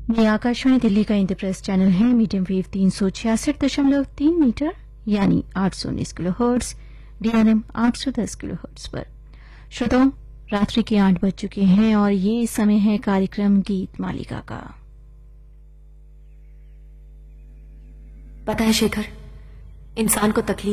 ये आकाशवाणी दिल्ली का enterprise channel है। मीडियम वेव 366.3 मीटर यानी 819 किलोहर्ट्ज, डीआरएम 810 किलोहर्ट्ज पर। श्रोताओं, रात्रि के 8 बज चुके हैं और ये समय है कार्यक्रम गीत मालिका का। पता है शेखर, इंसान को तकलीफ